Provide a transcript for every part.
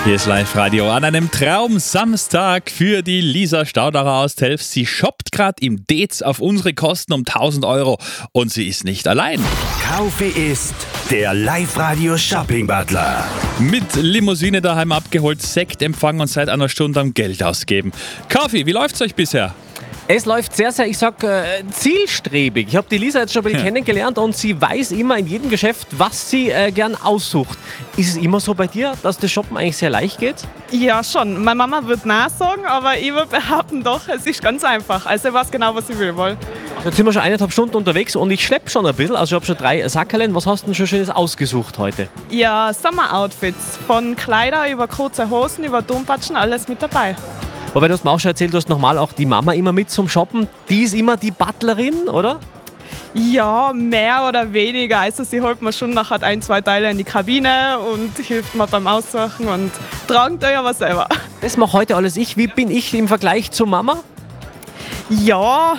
Hier ist Live-Radio an einem Traum-Samstag für die Lisa Staudacher aus Telfs. Sie shoppt gerade im Dez auf unsere Kosten um 1.000 € und sie ist nicht allein. Kaufe ist der Live-Radio Shopping Butler. Mit Limousine daheim abgeholt, Sekt empfangen und seit einer Stunde am Geld ausgeben. Kaufee, wie läuft's euch bisher? Es läuft sehr, sehr, ich sag, zielstrebig. Ich habe die Lisa jetzt schon ein bisschen kennengelernt und sie weiß immer in jedem Geschäft, was sie gern aussucht. Ist es immer so bei dir, dass das Shoppen eigentlich sehr leicht geht? Ja, schon. Meine Mama wird nachsagen, aber ich würde behaupten doch, es ist ganz einfach. Also ich weiß genau, was ich will. Jetzt sind wir schon 1,5 Stunden unterwegs und ich schleppe schon ein bisschen. Also ich habe schon 3 Sackerlen. Was hast du denn schon Schönes ausgesucht heute? Ja, Sommeroutfits. Von Kleider über kurze Hosen, über Dumpatschen, alles mit dabei. Wobei du hast mir auch schon erzählt, du hast nochmal auch die Mama immer mit zum Shoppen. Die ist immer die Butlerin, oder? Ja, mehr oder weniger. Also sie holt mir schon nachher 1-2 Teile in die Kabine und hilft mir beim Aussuchen und tragen da ja was selber. Das mache heute alles ich. Wie bin ich im Vergleich zur Mama? Ja,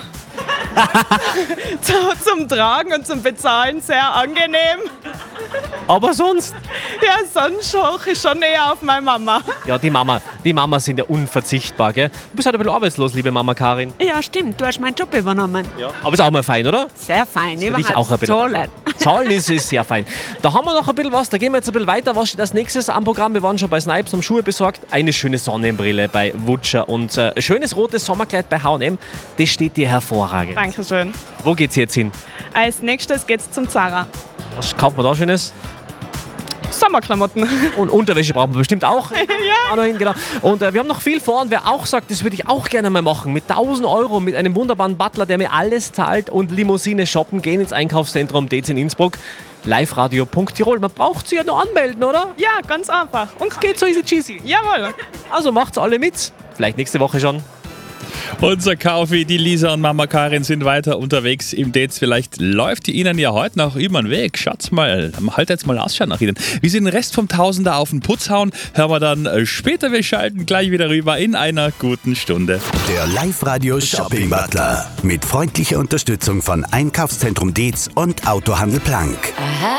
zum Tragen und zum Bezahlen sehr angenehm. Aber sonst? Ja, sonst hoch ist schon eher auf meine Mama. Ja, die Mamas sind ja unverzichtbar, gell? Du bist halt ein bisschen arbeitslos, liebe Mama Karin. Ja, stimmt, du hast meinen Job übernommen. Ja. Aber ist auch mal fein, oder? Sehr fein, Für dich auch ein bisschen. Zahlen. Zahlen ist sehr fein. Da haben wir noch ein bisschen was, da gehen wir jetzt ein bisschen weiter. Was steht als nächstes am Programm? Wir waren schon bei Snipes, haben Schuhe besorgt. Eine schöne Sonnenbrille bei Wutscher und ein schönes rotes Sommerkleid bei H&M. Das steht dir hervorragend. Dankeschön. Wo geht's jetzt hin? Als nächstes geht's zum Zara. Was kauft man da Schönes? Sommerklamotten. Und Unterwäsche brauchen wir bestimmt auch. Ja. Auch noch hin, genau. Und wir haben noch viel vor und wer auch sagt, das würde ich auch gerne mal machen, mit 1.000 € mit einem wunderbaren Butler, der mir alles zahlt und Limousine shoppen gehen ins Einkaufszentrum Dez in Innsbruck. liveradio.tirol. Man braucht sie ja nur anmelden, oder? Ja, ganz einfach. Und Es geht so easy cheesy. jawohl. Also macht's alle mit. Vielleicht nächste Woche schon. Unser Kaufee, die Lisa und Mama Karin sind weiter unterwegs im Dez. Vielleicht läuft die Ihnen ja heute noch über den Weg. Schaut's mal, halt jetzt mal Ausschau nach Ihnen. Wie Sie den Rest vom Tausender auf den Putz hauen, hören wir dann später. Wir schalten gleich wieder rüber in einer guten Stunde. Der Live-Radio Shopping Butler. Mit freundlicher Unterstützung von Einkaufszentrum Dez und Autohandel Plank.